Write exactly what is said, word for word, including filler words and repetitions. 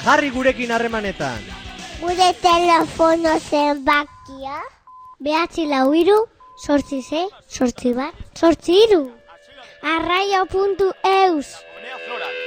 jarri gurekin harremanetan. Gure telefono zenbakia? Behatzi lau hiru, sortzi sei, sortzi bat, sortzi hiru. arraio puntu eus.